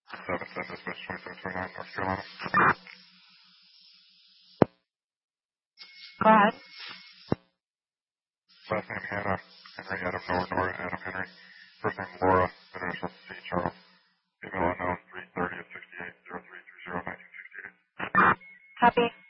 710 dispatch 2729 North Carolina. Go ahead. Last name Hannah, Henry Adam Nora, Nora Adam Henry. First name Laura, middle initials C Charles. Email unknown 330 at 68 0330 1968. Copy.